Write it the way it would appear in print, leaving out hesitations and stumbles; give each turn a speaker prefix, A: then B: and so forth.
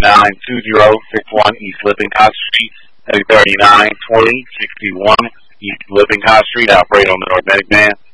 A: 392061 East Lippincott Street, and 392061 East Lippincott Street. Operate on the North Medic Van.